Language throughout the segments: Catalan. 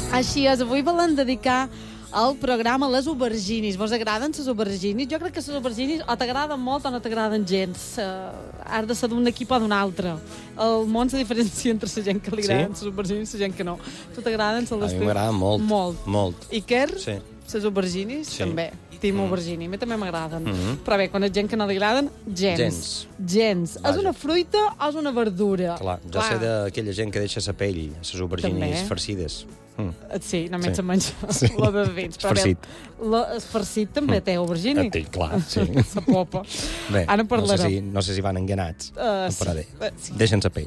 Així és, avui volem dedicar el programa a les auberginis. Vos agraden les auberginis? Jo crec que les auberginis o t'agraden molt o no t'agraden gens. Has de ser d'un equip o d'un altre. El món se diferencia entre la gent que li agraden les auberginis i la gent que no. Tu t'agraden? A mi m'agraden molt. Molt. I Quer? Sí. Les auberginis? Sí. També. Team aubergini. A mi també m'agraden. Però bé, quan és gent que no li agraden, gens. Vaja. És una fruita o és una verdura? Clar, jo sé d'aquella gent que deixa la pell, les auberginis farcides. Sí, només se menja la de dins. Farcit. El farcit també té aubergini. Clar, sí. La popa. Bé, ara parlarem. No sé si van enganats, però bé, sí. deixen la pell.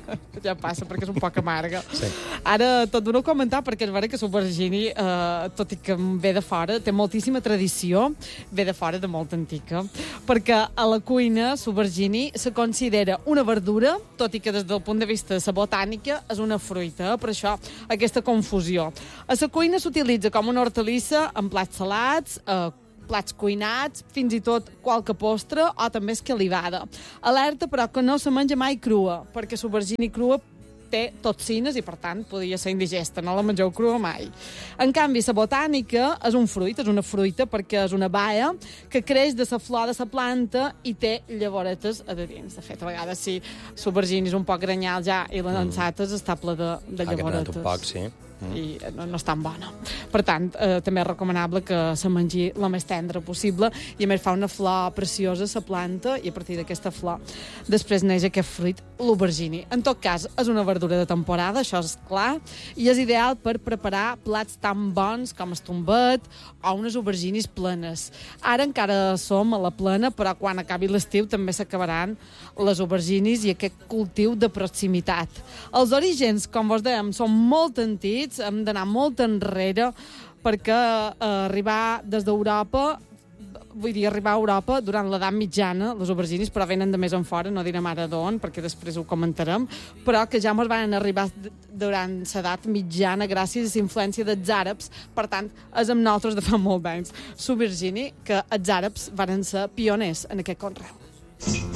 Ja passa, perquè és un poc amarga. Sí. Ara tot d'una comentar, perquè és vera que l'aubergini, tot i que ve de fora, té moltíssima tradició, ve de fora de molt antica, perquè a la cuina l'aubergini se considera una verdura, tot i que des del punt de vista de la botànica és una fruita, per això aquesta confusió. A la cuina s'utilitza com una hortalissa en plats salats, plats cuinats, fins i tot qualque postre o també escalivada. Alerta, però, que no se menja mai crua, perquè l'aubergini crua té toxines i, per tant, podria ser indigesta. No la mengeu crua mai. En canvi, la botànica és un fruit, és una fruita perquè és una baia que creix de la flor de la planta i té llavoretes a dins. De fet, a vegades, si l'aubergini és un poc granyal ja i l'ensata està ple de llavoretes. Un poc, sí. I no és tan bona. Per tant, també és recomanable que se mengi la més tendra possible i a més fa una flor preciosa a la planta i a partir d'aquesta flor després neix aquest fruit, l'aubergini. En tot cas, és una verdura de temporada, això és clar, i és ideal per preparar plats tan bons com el tombet o unes auberginis plenes. Ara encara som a la plena, però quan acabi l'estiu també s'acabaran les auberginis i aquest cultiu de proximitat. Els orígens, com vos dèiem, són molt antics, hem d'anar molt enrere perquè arribar des d'Europa, arribar a Europa durant l'edat mitjana, les auberginis, però venen de més en fora, no direm ara d'on, perquè després ho comentarem, però que ja ens van arribar durant l'edat mitjana gràcies a la influència dels àrabs, per tant, és amb nosaltres de fa molt d'anys. L'aubergini, que els àrabs van ser pioners en aquest conreu.